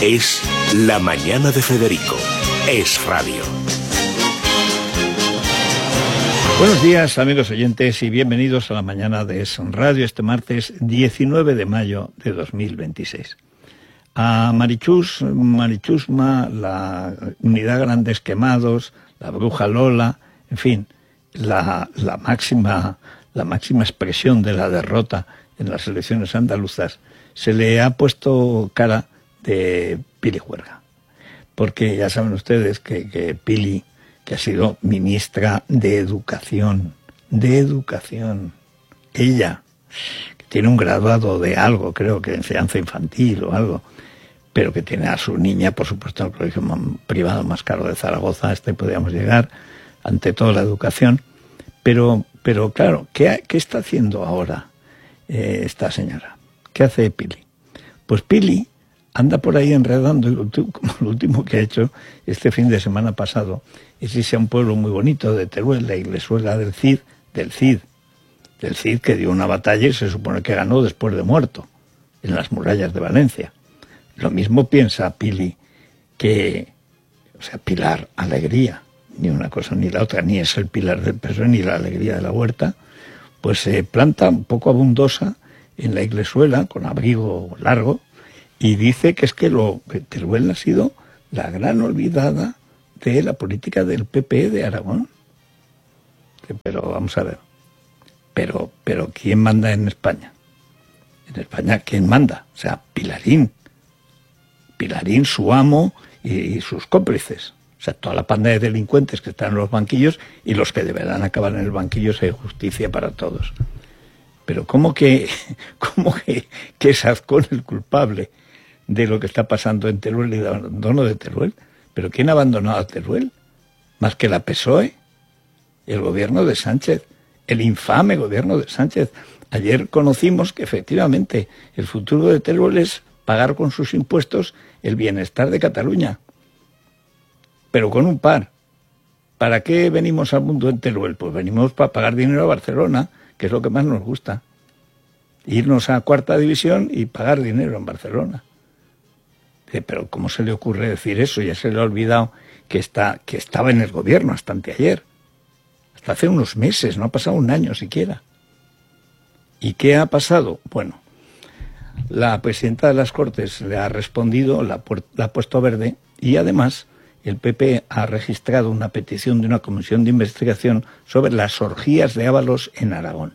Es La Mañana de Federico. Es radio. Buenos días, amigos oyentes, y bienvenidos a La Mañana de Es Radio, este martes 19 de mayo de 2026. A Marichusma, la Unidad Grandes Quemados, la Bruja Lola, en fin, la máxima expresión de la derrota en las elecciones andaluzas, se le ha puesto cara de Pili Juerga. Porque ya saben ustedes que Pili, que ha sido ministra de Educación, ella, que tiene un graduado de algo, creo que de enseñanza infantil o algo, pero que tiene a su niña, por supuesto, en el colegio privado más caro de Zaragoza, hasta ahí podríamos llegar, ante todo la educación, pero claro, ¿qué está haciendo ahora esta señora? ¿Qué hace Pili? Pues Pili anda por ahí enredando, como lo último que ha hecho este fin de semana pasado, es irse a un pueblo muy bonito de Teruel, la iglesuela del Cid, que dio una batalla y se supone que ganó después de muerto, en las murallas de Valencia. Lo mismo piensa Pili Pilar Alegría, ni una cosa ni la otra, ni es el Pilar del PSOE ni la Alegría de la Huerta, pues se planta un poco abundosa en la iglesuela, con abrigo largo, y dice que es que Teruel ha sido la gran olvidada de la política del PP de Aragón. Pero vamos a ver, pero ¿quién manda en España? En España, ¿quién manda? O sea, Pilarín, su amo y sus cómplices. O sea, toda la panda de delincuentes que están en los banquillos y los que deberán acabar en el banquillo, si hay justicia para todos. Pero ¿cómo que es Azcón el culpable de lo que está pasando en Teruel y del abandono de Teruel? ¿Pero quién ha abandonado a Teruel? Más que la PSOE, el gobierno de Sánchez, el infame gobierno de Sánchez. Ayer conocimos que efectivamente el futuro de Teruel es pagar con sus impuestos el bienestar de Cataluña. Pero con un par. ¿Para qué venimos al mundo en Teruel? Pues venimos para pagar dinero a Barcelona, que es lo que más nos gusta. Irnos a cuarta división y pagar dinero en Barcelona. Pero ¿cómo se le ocurre decir eso? Ya se le ha olvidado que estaba en el gobierno hasta anteayer. Hasta hace unos meses, no ha pasado un año siquiera. ¿Y qué ha pasado? Bueno, la presidenta de las Cortes le ha respondido, la ha puesto verde, y además el PP ha registrado una petición de una comisión de investigación sobre las orgías de Ábalos en Aragón.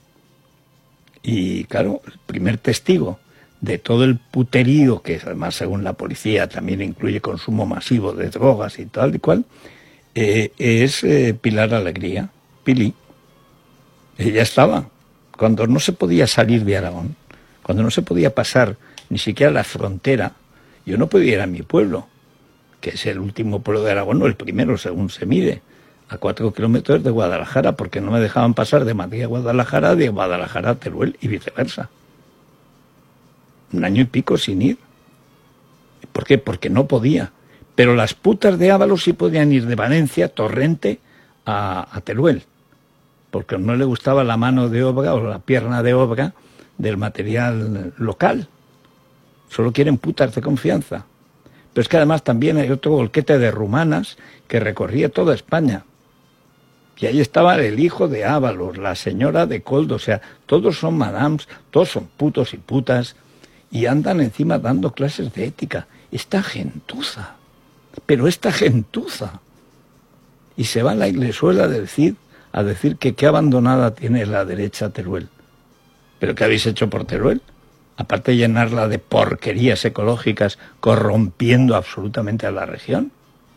Y claro, el primer testigo de todo el puterío, que además según la policía también incluye consumo masivo de drogas y tal y cual, es Pilar Alegría, Pili. Ella estaba, cuando no se podía salir de Aragón, cuando no se podía pasar ni siquiera la frontera, yo no podía ir a mi pueblo, que es el último pueblo de Aragón, no el primero según se mide, a 4 kilómetros de Guadalajara, porque no me dejaban pasar de Madrid a Guadalajara, de Guadalajara a Teruel y viceversa. Un año y pico sin ir. ¿Por qué? Porque no podía. Pero las putas de Ábalos sí podían ir de Valencia, Torrente, a Teruel, porque no le gustaba la mano de obra o la pierna de obra del material local. Solo quieren putas de confianza. Pero es que además también hay otro golquete de rumanas que recorría toda España. Y ahí estaba el hijo de Ábalos, la señora de Coldo, o sea, todos son madams, todos son putos y putas, y andan encima dando clases de ética. Esta gentuza, pero esta gentuza. Y se va a la iglesuela del Cid a decir que qué abandonada tiene la derecha Teruel. ¿Pero qué habéis hecho por Teruel? Aparte de llenarla de porquerías ecológicas, corrompiendo absolutamente a la región.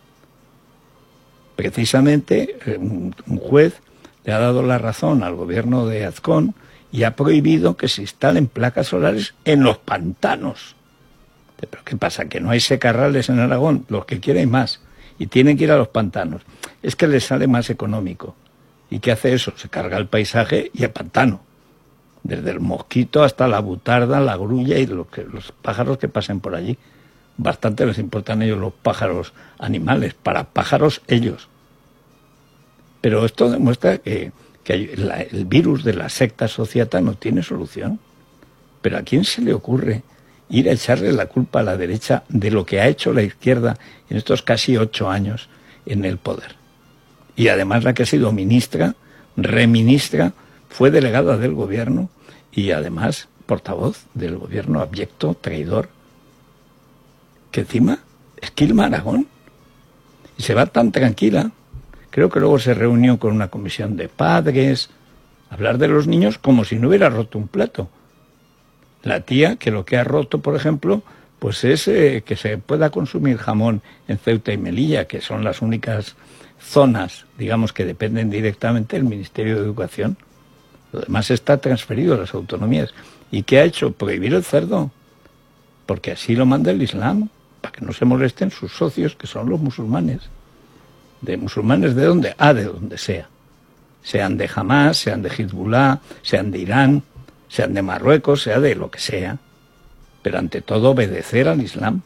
Precisamente un juez le ha dado la razón al gobierno de Azcón y ha prohibido que se instalen placas solares en los pantanos. ¿Pero qué pasa? ¿Que no hay secarrales en Aragón? Los que quieren más. Y tienen que ir a los pantanos. Es que les sale más económico. ¿Y qué hace eso? Se carga el paisaje y el pantano. Desde el mosquito hasta la butarda, la grulla y los pájaros que pasen por allí. Bastante les importan ellos los pájaros animales, para pájaros ellos. Pero esto demuestra que el virus de la secta sociata no tiene solución. Pero ¿a quién se le ocurre ir a echarle la culpa a la derecha de lo que ha hecho la izquierda en estos casi 8 años en el poder. Y además la que ha sido ministra, reministra, fue delegada del gobierno y además portavoz del gobierno abyecto, traidor, que encima es Quilma Aragón. Y se va tan tranquila. Creo que luego se reunió con una comisión de padres, hablar de los niños como si no hubiera roto un plato. La tía, que lo que ha roto, por ejemplo, pues es que se pueda consumir jamón en Ceuta y Melilla, que son las únicas zonas, digamos, que dependen directamente del Ministerio de Educación. Lo demás está transferido a las autonomías. ¿Y qué ha hecho? Prohibir el cerdo, porque así lo manda el Islam, para que no se molesten sus socios, que son los musulmanes. ¿De musulmanes de dónde? De donde sea. Sean de Hamas, sean de Hezbollah, sean de Irán, sean de Marruecos, sea de lo que sea. Pero ante todo obedecer al Islam.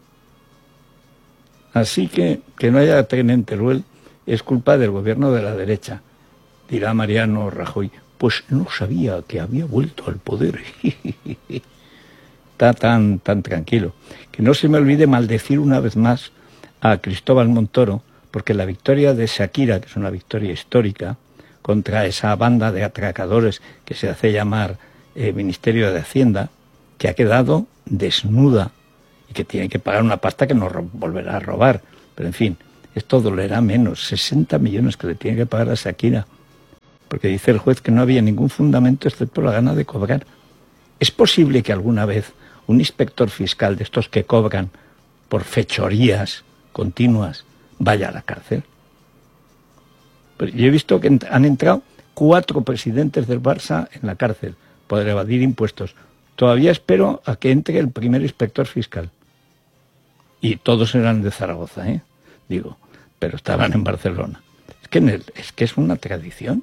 Así que no haya tren en Teruel es culpa del gobierno de la derecha. Dirá Mariano Rajoy, pues no sabía que había vuelto al poder. Está tan tranquilo. Que no se me olvide maldecir una vez más a Cristóbal Montoro, porque la victoria de Shakira, que es una victoria histórica, contra esa banda de atracadores que se hace llamar Ministerio de Hacienda, que ha quedado desnuda y que tiene que pagar una pasta que no volverá a robar. Pero en fin, esto dolerá menos, 60 millones que le tiene que pagar a Shakira, porque dice el juez que no había ningún fundamento excepto la gana de cobrar. ¿Es posible que alguna vez un inspector fiscal de estos que cobran por fechorías continuas vaya a la cárcel? Pero yo he visto que han entrado 4 presidentes del Barça en la cárcel por evadir impuestos. Todavía espero a que entre el primer inspector fiscal. Y todos eran de Zaragoza, digo, pero estaban en Barcelona. Es que es una tradición.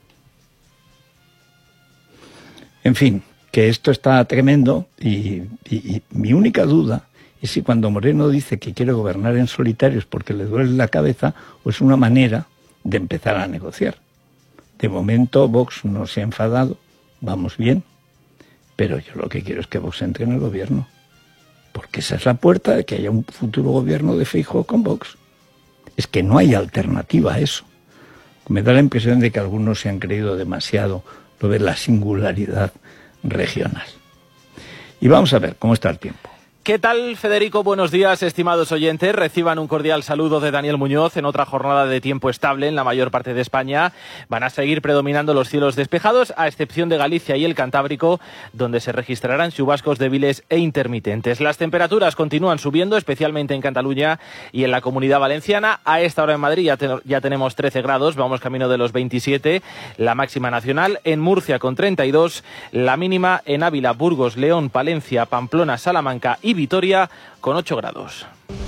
En fin, que esto está tremendo y mi única duda es si cuando Moreno dice que quiere gobernar en solitario es porque le duele la cabeza o es una manera de empezar a negociar. De momento Vox no se ha enfadado, vamos bien, pero yo lo que quiero es que Vox entre en el gobierno, porque esa es la puerta de que haya un futuro gobierno de Feijóo con Vox. Es que no hay alternativa a eso. Me da la impresión de que algunos se han creído demasiado lo de la singularidad regional. Y vamos a ver cómo está el tiempo. ¿Qué tal, Federico? Buenos días, estimados oyentes. Reciban un cordial saludo de Daniel Muñoz en otra jornada de tiempo estable en la mayor parte de España. Van a seguir predominando los cielos despejados, a excepción de Galicia y el Cantábrico, donde se registrarán chubascos débiles e intermitentes. Las temperaturas continúan subiendo, especialmente en Cataluña y en la Comunidad Valenciana. A esta hora en Madrid ya tenemos 13 grados, vamos camino de los 27, la máxima nacional. En Murcia con 32, la mínima en Ávila, Burgos, León, Palencia, Pamplona, Salamanca y Vitoria con 8 grados.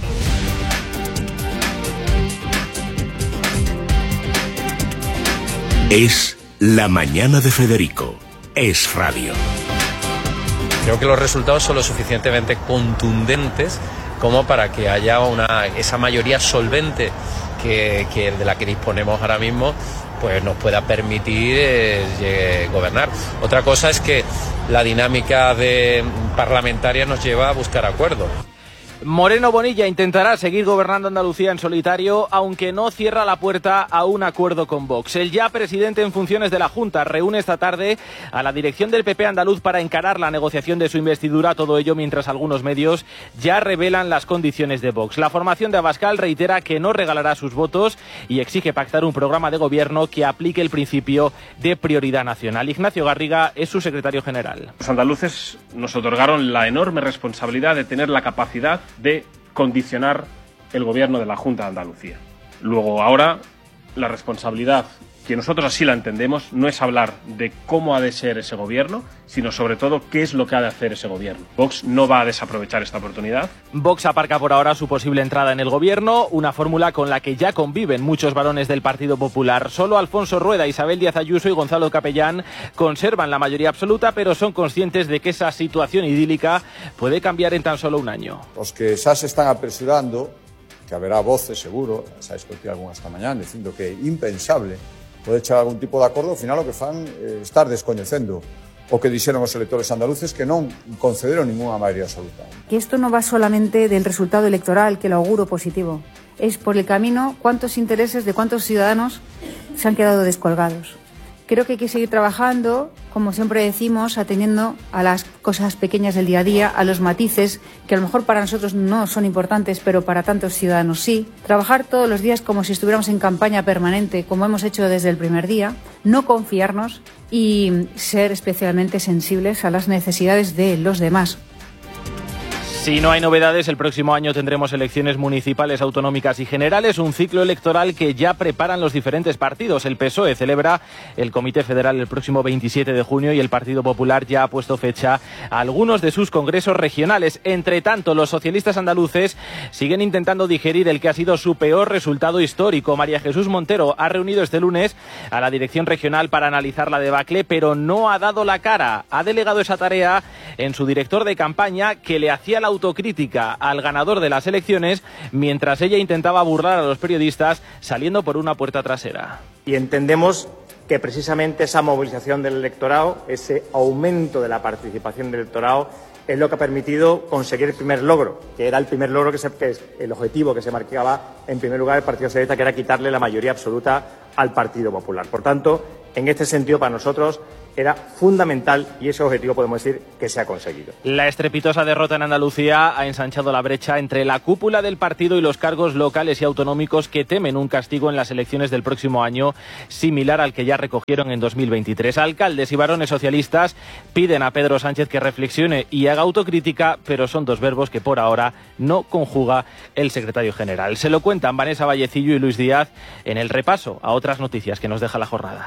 Es La Mañana de Federico. Es radio. Creo que los resultados son lo suficientemente contundentes como para que haya esa mayoría solvente que de la que disponemos ahora mismo, pues nos pueda permitir gobernar. Otra cosa es que la dinámica parlamentaria nos lleva a buscar acuerdos. Moreno Bonilla intentará seguir gobernando Andalucía en solitario, aunque no cierra la puerta a un acuerdo con Vox. El ya presidente en funciones de la Junta reúne esta tarde a la dirección del PP andaluz para encarar la negociación de su investidura, todo ello mientras algunos medios ya revelan las condiciones de Vox. La formación de Abascal reitera que no regalará sus votos y exige pactar un programa de gobierno que aplique el principio de prioridad nacional. Ignacio Garriga es su secretario general. Los andaluces nos otorgaron la enorme responsabilidad de tener la capacidad de condicionar el gobierno de la Junta de Andalucía. Luego, ahora, la responsabilidad, que nosotros así la entendemos, no es hablar de cómo ha de ser ese gobierno, sino sobre todo qué es lo que ha de hacer ese gobierno. Vox no va a desaprovechar esta oportunidad. Vox aparca por ahora su posible entrada en el gobierno, una fórmula con la que ya conviven muchos varones del Partido Popular. Solo Alfonso Rueda, Isabel Díaz Ayuso y Gonzalo Capellán conservan la mayoría absoluta, pero son conscientes de que esa situación idílica puede cambiar en tan solo un año. Los que xa se están apresurando, que haberá voces seguro, se ha discutido algunha esta mañá, dicindo que é impensable pode echar algún tipo de acordo, ao final o que fan estar descoñecendo o que dixeron os electores andaluces que non concederon ninguna maioría absoluta. Que esto no va solamente del resultado electoral, que lo auguro positivo. Es por el camino cuántos intereses de cuántos ciudadanos se han quedado descolgados. Creo que hay que seguir trabajando, como siempre decimos, atendiendo a las cosas pequeñas del día a día, a los matices, que a lo mejor para nosotros no son importantes, pero para tantos ciudadanos sí. Trabajar todos los días como si estuviéramos en campaña permanente, como hemos hecho desde el primer día. No confiarnos y ser especialmente sensibles a las necesidades de los demás. Si no hay novedades, el próximo año tendremos elecciones municipales, autonómicas y generales, un ciclo electoral que ya preparan los diferentes partidos. El PSOE celebra el Comité Federal el próximo 27 de junio y el Partido Popular ya ha puesto fecha a algunos de sus congresos regionales. Entre tanto, los socialistas andaluces siguen intentando digerir el que ha sido su peor resultado histórico. María Jesús Montero ha reunido este lunes a la dirección regional para analizar la debacle, pero no ha dado la cara. Ha delegado esa tarea en su director de campaña, que le hacía la autocrítica al ganador de las elecciones mientras ella intentaba burlar a los periodistas saliendo por una puerta trasera. Y entendemos que precisamente esa movilización del electorado, ese aumento de la participación del electorado, es lo que ha permitido conseguir el primer logro, que era el primer logro, que es el objetivo que se marcaba en primer lugar el Partido Socialista, que era quitarle la mayoría absoluta al Partido Popular. Por tanto, en este sentido, para nosotros era fundamental y ese objetivo podemos decir que se ha conseguido. La estrepitosa derrota en Andalucía ha ensanchado la brecha entre la cúpula del partido y los cargos locales y autonómicos, que temen un castigo en las elecciones del próximo año similar al que ya recogieron en 2023. Alcaldes y varones socialistas piden a Pedro Sánchez que reflexione y haga autocrítica, pero son dos verbos que por ahora no conjuga el secretario general. Se lo cuentan Vanessa Vallecillo y Luis Díaz en el repaso a otras noticias que nos deja la jornada.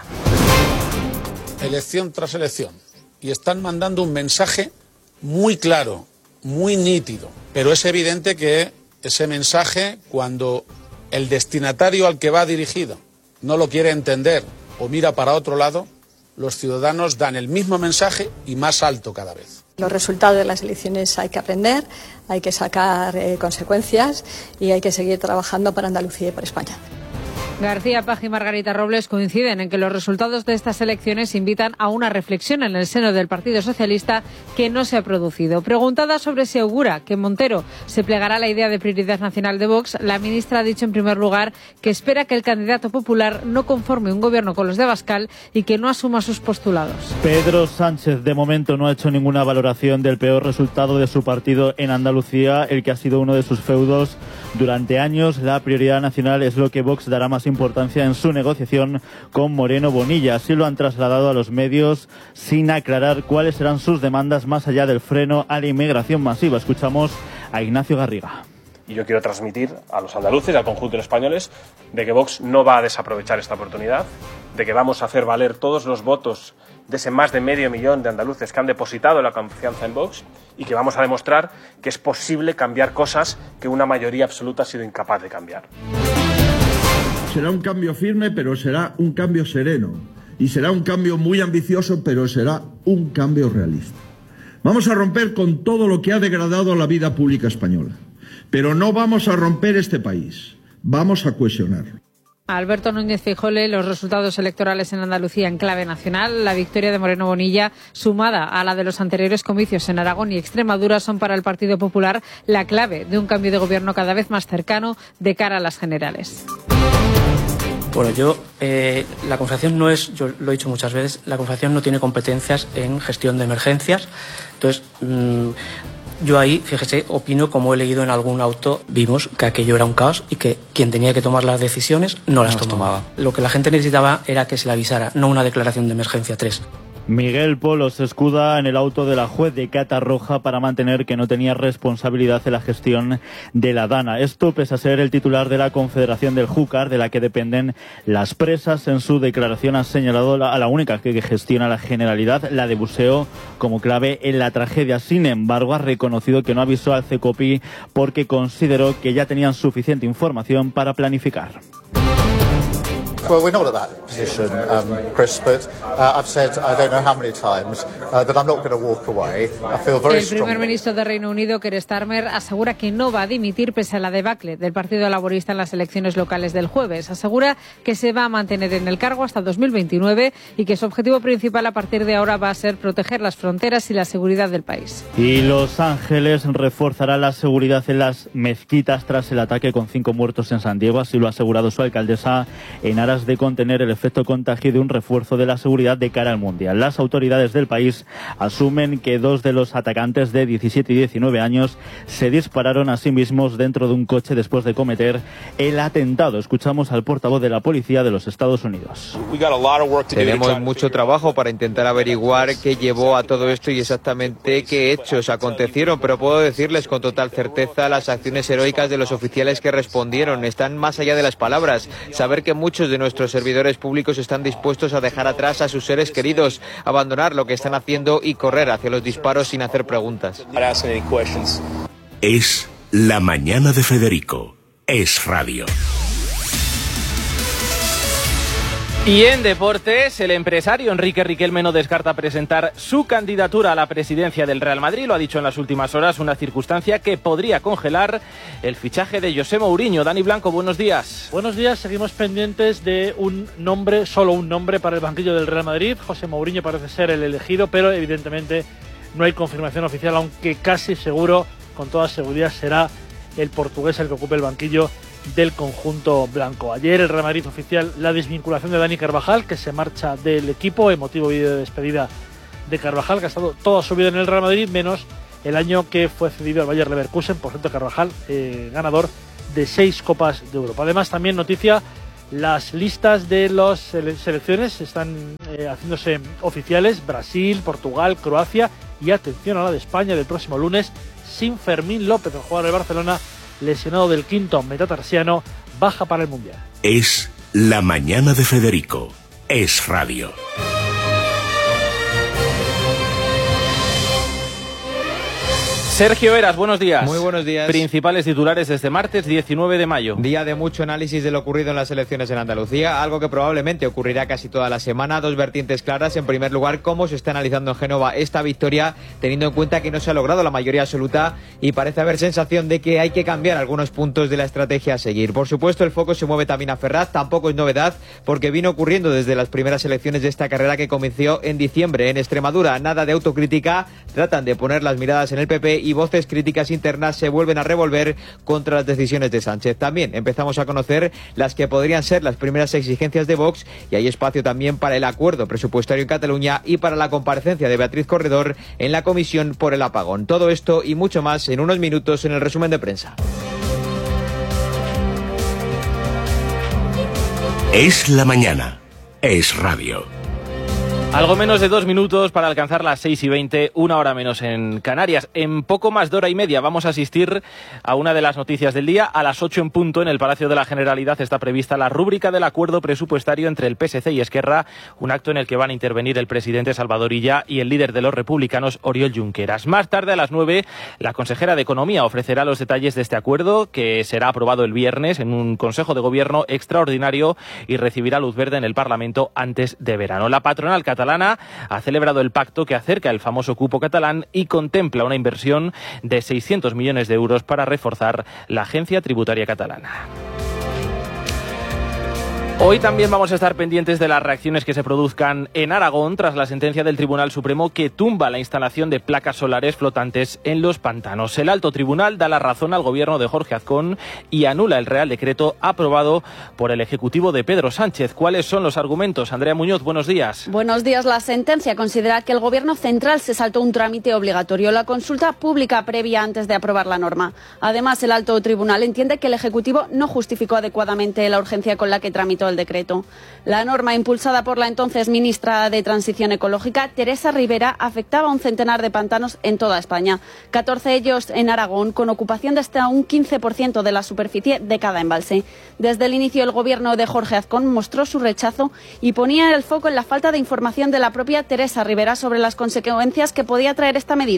Elección tras elección, y están mandando un mensaje muy claro, muy nítido, pero es evidente que ese mensaje, cuando el destinatario al que va dirigido no lo quiere entender o mira para otro lado, los ciudadanos dan el mismo mensaje y más alto cada vez. Los resultados de las elecciones hay que aprender, hay que sacar consecuencias y hay que seguir trabajando para Andalucía y para España. García Paj y Margarita Robles coinciden en que los resultados de estas elecciones invitan a una reflexión en el seno del Partido Socialista que no se ha producido. Preguntada sobre si augura que Montero se plegará a la idea de prioridad nacional de Vox, la ministra ha dicho en primer lugar que espera que el candidato popular no conforme un gobierno con los de Abascal y que no asuma sus postulados. Pedro Sánchez de momento no ha hecho ninguna valoración del peor resultado de su partido en Andalucía, el que ha sido uno de sus feudos durante años. La prioridad nacional es lo que Vox dará más importancia en su negociación con Moreno Bonilla. Así lo han trasladado a los medios sin aclarar cuáles serán sus demandas más allá del freno a la inmigración masiva. Escuchamos a Ignacio Garriga. Y yo quiero transmitir a los andaluces y al conjunto de los españoles de que Vox no va a desaprovechar esta oportunidad, de que vamos a hacer valer todos los votos de ese más de 500.000 de andaluces que han depositado la confianza en Vox y que vamos a demostrar que es posible cambiar cosas que una mayoría absoluta ha sido incapaz de cambiar. Será un cambio firme, pero será un cambio sereno. Y será un cambio muy ambicioso, pero será un cambio realista. Vamos a romper con todo lo que ha degradado la vida pública española. Pero no vamos a romper este país. Vamos a cohesionarlo. Alberto Núñez Feijóo, los resultados electorales en Andalucía en clave nacional. La victoria de Moreno Bonilla, sumada a la de los anteriores comicios en Aragón y Extremadura, son para el Partido Popular la clave de un cambio de gobierno cada vez más cercano de cara a las generales. Bueno, la Confederación no es, yo lo he dicho muchas veces, la Confederación no tiene competencias en gestión de emergencias. Entonces, yo ahí, fíjese, opino, como he leído en algún auto, vimos que aquello era un caos y que quien tenía que tomar las decisiones no las tomaba. Lo que la gente necesitaba era que se le avisara, no una declaración de emergencia 3. Miguel Polo se escuda en el auto de la juez de Catarroja para mantener que no tenía responsabilidad en la gestión de la Dana. Esto pese a ser el titular de la Confederación del Júcar, de la que dependen las presas. En su declaración ha señalado a la única que gestiona la Generalidad, la de Buxeo, como clave en la tragedia. Sin embargo, ha reconocido que no avisó al CECOPI porque consideró que ya tenían suficiente información para planificar. Well, we're not at that position, Chris, but I've said I don't know how many times that I'm not going to walk away. I feel very El primer ministro de Reino Unido, Keir Starmer, asegura que no va a dimitir pese a la debacle del Partido Laborista en las elecciones locales del jueves. Asegura que se va a mantener en el cargo hasta 2029 y que su objetivo principal a partir de ahora va a ser proteger las fronteras y la seguridad del país. Y Los Ángeles reforzará la seguridad en las mezquitas tras el ataque con 5 muertos en San Diego, así lo ha asegurado su alcaldesa, en aras de contener el efecto contagio de un refuerzo de la seguridad de cara al Mundial. Las autoridades del país asumen que 2 de los atacantes de 17 y 19 años se dispararon a sí mismos dentro de un coche después de cometer el atentado. Escuchamos al portavoz de la policía de los Estados Unidos. Tenemos mucho trabajo para intentar averiguar qué llevó a todo esto y exactamente qué hechos acontecieron, pero puedo decirles con total certeza las acciones heroicas de los oficiales que respondieron están más allá de las palabras. Saber que muchos de nuestros servidores públicos están dispuestos a dejar atrás a sus seres queridos, abandonar lo que están haciendo y correr hacia los disparos sin hacer preguntas. Es La Mañana de Federico. Es Radio. Y en deportes, el empresario Enrique Riquelme no descarta presentar su candidatura a la presidencia del Real Madrid. Lo ha dicho en las últimas horas, una circunstancia que podría congelar el fichaje de José Mourinho. Dani Blanco, buenos días. Buenos días, seguimos pendientes de un nombre, solo un nombre para el banquillo del Real Madrid. José Mourinho parece ser el elegido, pero evidentemente no hay confirmación oficial, aunque casi seguro, con toda seguridad, será el portugués el que ocupe el banquillo del conjunto blanco. Ayer el Real Madrid oficial la desvinculación de Dani Carvajal, que se marcha del equipo, emotivo vídeo de despedida de Carvajal, que ha estado toda su vida en el Real Madrid, menos el año que fue cedido al Bayer Leverkusen. Por cierto, Carvajal, ganador de 6 Copas de Europa. Además, también noticia, las listas de las selecciones están haciéndose oficiales: Brasil, Portugal, Croacia y, atención, a la de España del próximo lunes, sin Fermín López, el jugador del Barcelona, lesionado del quinto metatarsiano, baja para el Mundial. Es La Mañana de Federico. Es Radio. Sergio Eras, buenos días. Muy buenos días. Principales titulares desde martes 19 de mayo. Día de mucho análisis de lo ocurrido en las elecciones en Andalucía, algo que probablemente ocurrirá casi toda la semana. 2 vertientes claras. En primer lugar, cómo se está analizando en Génova esta victoria, teniendo en cuenta que no se ha logrado la mayoría absoluta y parece haber sensación de que hay que cambiar algunos puntos de la estrategia a seguir. Por supuesto, el foco se mueve también a Ferraz. Tampoco es novedad, porque vino ocurriendo desde las primeras elecciones de esta carrera que comenzó en diciembre en Extremadura. Nada de autocrítica, tratan de poner las miradas en el PP y voces críticas internas se vuelven a revolver contra las decisiones de Sánchez. También empezamos a conocer las que podrían ser las primeras exigencias de Vox, y hay espacio también para el acuerdo presupuestario en Cataluña y para la comparecencia de Beatriz Corredor en la comisión por el apagón. Todo esto y mucho más en unos minutos en el resumen de prensa. Es la mañana. Es Radio. Algo menos de 2 minutos para alcanzar las 6:20, 1 hora menos en Canarias. En poco más de hora y media vamos a asistir a una de las noticias del día. A las 8 en punto, en el Palacio de la Generalidad, está prevista la rúbrica del acuerdo presupuestario entre el PSC y Esquerra, un acto en el que van a intervenir el presidente Salvador Illa y el líder de los republicanos, Oriol Junqueras. Más tarde, a las 9, la consejera de Economía ofrecerá los detalles de este acuerdo, que será aprobado el viernes en un Consejo de Gobierno extraordinario y recibirá luz verde en el Parlamento antes de verano. La patronal catalana ha celebrado el pacto que acerca el famoso cupo catalán y contempla una inversión de 600 millones de euros para reforzar la agencia tributaria catalana. Hoy también vamos a estar pendientes de las reacciones que se produzcan en Aragón tras la sentencia del Tribunal Supremo que tumba la instalación de placas solares flotantes en los pantanos. El alto tribunal da la razón al gobierno de Jorge Azcón y anula el Real Decreto aprobado por el Ejecutivo de Pedro Sánchez. ¿Cuáles son los argumentos? Andrea Muñoz, buenos días. Buenos días. La sentencia considera que el Gobierno central se saltó un trámite obligatorio, la consulta pública previa antes de aprobar la norma. Además, el alto tribunal entiende que el Ejecutivo no justificó adecuadamente la urgencia con la que tramitó el decreto. La norma, impulsada por la entonces ministra de Transición Ecológica, Teresa Rivera, afectaba a un centenar de pantanos en toda España, 14 ellos en Aragón, con ocupación de hasta un 15% de la superficie de cada embalse. Desde el inicio, el gobierno de Jorge Azcón mostró su rechazo y ponía el foco en la falta de información de la propia Teresa Rivera sobre las consecuencias que podía traer esta medida.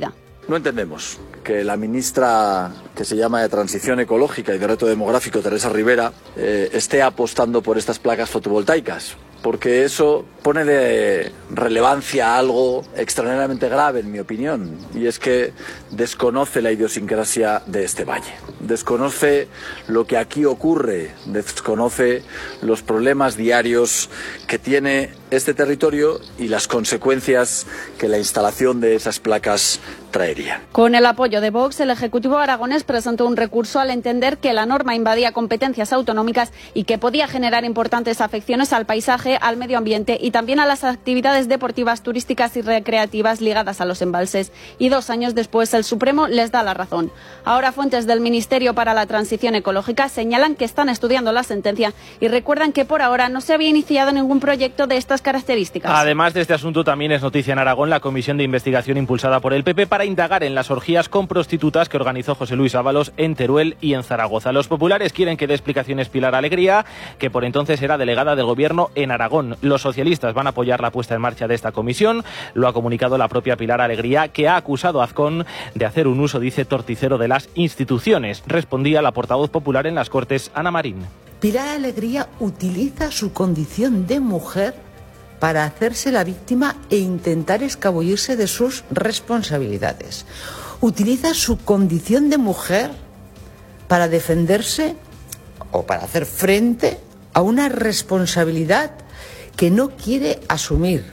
No entendemos que la ministra que se llama de Transición Ecológica y de Reto Demográfico, Teresa Rivera, esté apostando por estas placas fotovoltaicas, porque eso pone de relevancia algo extraordinariamente grave, en mi opinión, y es que desconoce la idiosincrasia de este valle, desconoce lo que aquí ocurre, desconoce los problemas diarios que tiene este territorio y las consecuencias que la instalación de esas placas traería. Con el apoyo de Vox, el Ejecutivo aragonés presentó un recurso al entender que la norma invadía competencias autonómicas y que podía generar importantes afecciones al paisaje, al medio ambiente y también a las actividades deportivas, turísticas y recreativas ligadas a los embalses. Y 2 años después, el Supremo les da la razón. Ahora, fuentes del Ministerio para la Transición Ecológica señalan que están estudiando la sentencia y recuerdan que por ahora no se había iniciado ningún proyecto de estas características. Además de este asunto, también es noticia en Aragón la comisión de investigación impulsada por el PP para indagar en las orgías con prostitutas que organizó José Luis Ábalos en Teruel y en Zaragoza. Los populares quieren que dé explicaciones Pilar Alegría, que por entonces era delegada del Gobierno en Aragón. Los socialistas van a apoyar la puesta en marcha de esta comisión. Lo ha comunicado la propia Pilar Alegría, que ha acusado a Azcón de hacer un uso, dice, torticero de las instituciones. Respondía la portavoz popular en las Cortes, Ana Marín. Pilar Alegría utiliza su condición de mujer para hacerse la víctima e intentar escabullirse de sus responsabilidades. Utiliza su condición de mujer para defenderse o para hacer frente a una responsabilidad que no quiere asumir.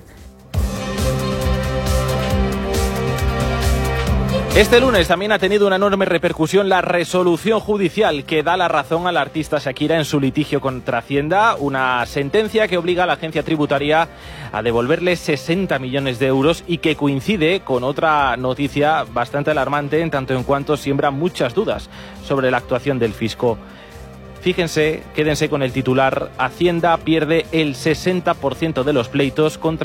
Este lunes también ha tenido una enorme repercusión la resolución judicial que da la razón a la artista Shakira en su litigio contra Hacienda, una sentencia que obliga a la agencia tributaria a devolverle 60 millones de euros y que coincide con otra noticia bastante alarmante en tanto en cuanto siembra muchas dudas sobre la actuación del fisco. Fíjense, quédense con el titular: Hacienda pierde el 60% de los pleitos contra